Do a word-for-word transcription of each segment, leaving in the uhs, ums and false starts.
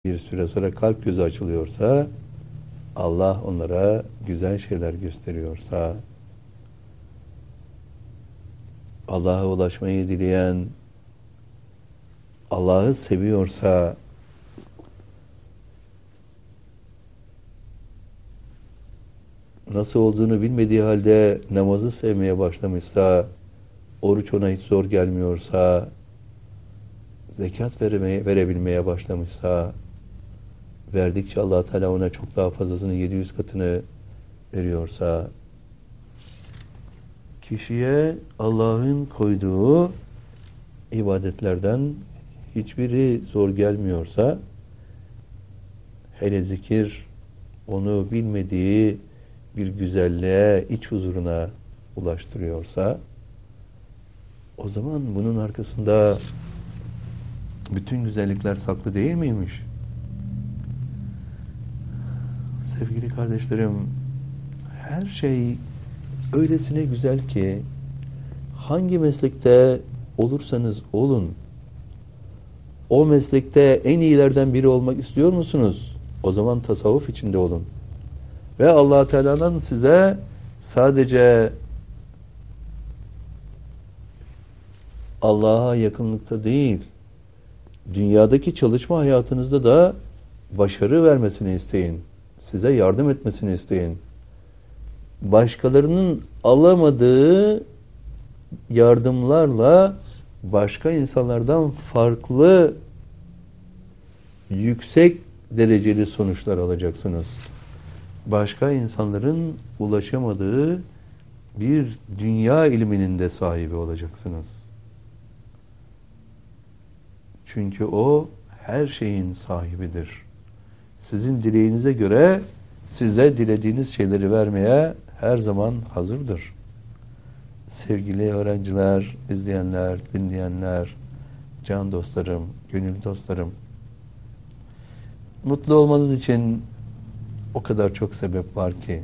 bir süre sonra kalp gözü açılıyorsa, Allah onlara güzel şeyler gösteriyorsa, Allah'a ulaşmayı dileyen, Allah'ı seviyorsa, nasıl olduğunu bilmediği halde namazı sevmeye başlamışsa, oruç ona hiç zor gelmiyorsa, zekat vermeye, verebilmeye başlamışsa, verdikçe Allah Teala ona çok daha fazlasını, yedi yüz katını veriyorsa, kişiye Allah'ın koyduğu ibadetlerden hiçbiri zor gelmiyorsa, hele zikir onu bilmediği bir güzelliğe, iç huzuruna ulaştırıyorsa, o zaman bunun arkasında bütün güzellikler saklı değil miymiş? Sevgili kardeşlerim, her şey öylesine güzel ki, hangi meslekte olursanız olun, o meslekte en iyilerden biri olmak istiyor musunuz? O zaman tasavvuf içinde olun. Ve Allah Teala'nın size sadece Allah'a yakınlıkta değil, dünyadaki çalışma hayatınızda da başarı vermesini isteyin. Size yardım etmesini isteyin. Başkalarının alamadığı yardımlarla başka insanlardan farklı, yüksek dereceli sonuçlar alacaksınız. Başka insanların ulaşamadığı bir dünya ilminin de sahibi olacaksınız. Çünkü o her şeyin sahibidir. Sizin dileğinize göre size dilediğiniz şeyleri vermeye her zaman hazırdır. Sevgili öğrenciler, izleyenler, dinleyenler, can dostlarım, gönül dostlarım, mutlu olmanız için o kadar çok sebep var ki,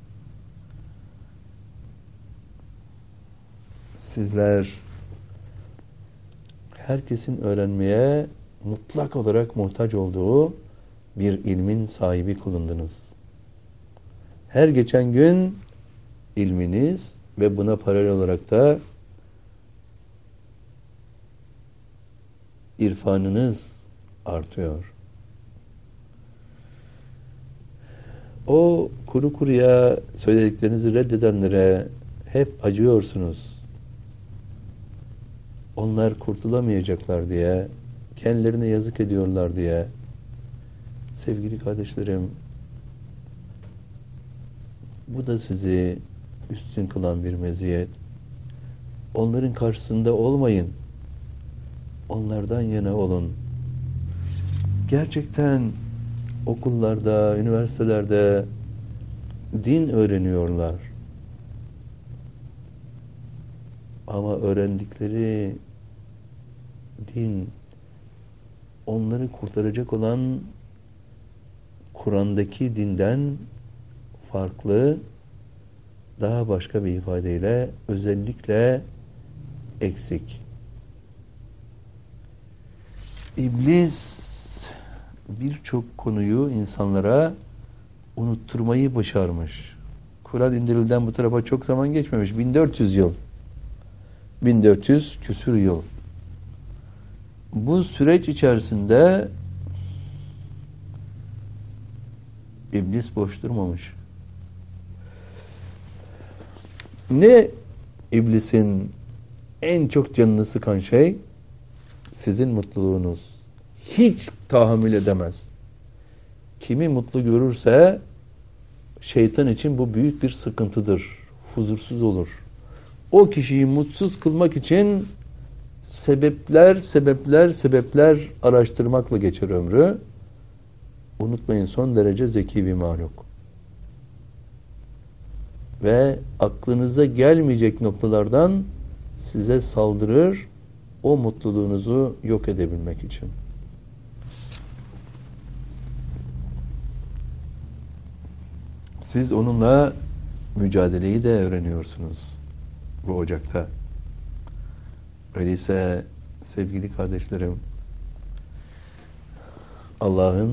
sizler herkesin öğrenmeye mutlak olarak muhtaç olduğu bir ilmin sahibi kılındınız. Her geçen gün ilminiz ve buna paralel olarak da irfanınız artıyor. O kuru kuruya söylediklerinizi reddedenlere hep acıyorsunuz. Onlar kurtulamayacaklar diye, kendilerine yazık ediyorlar diye. Sevgili kardeşlerim, bu da sizi üstün kılan bir meziyet. Onların karşısında olmayın. Onlardan yana olun. Gerçekten okullarda, üniversitelerde din öğreniyorlar. Ama öğrendikleri din onları kurtaracak olan Kur'an'daki dinden farklı, daha başka bir ifadeyle özellikle eksik. İblis birçok konuyu insanlara unutturmayı başarmış. Kur'an indirilden bu tarafa çok zaman geçmemiş. bin dört yüz yıl. bin dört yüz küsur yıl. Bu süreç içerisinde İblis boş durmamış. Ne İblisin en çok canını sıkan şey? Sizin mutluluğunuz. Hiç tahammül edemez. Kimi mutlu görürse şeytan için bu büyük bir sıkıntıdır. Huzursuz olur. O kişiyi mutsuz kılmak için sebepler, sebepler, sebepler araştırmakla geçer ömrü. Unutmayın, son derece zeki bir mahluk. Ve aklınıza gelmeyecek noktalardan size saldırır, o mutluluğunuzu yok edebilmek için. Siz onunla mücadeleyi de öğreniyorsunuz bu ocakta. Öyleyse sevgili kardeşlerim, Allah'ın